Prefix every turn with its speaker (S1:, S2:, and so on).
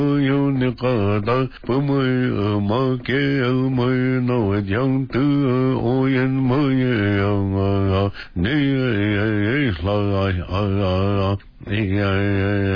S1: 有那个的不没嘛给没那样的我也没样啊你也是啊你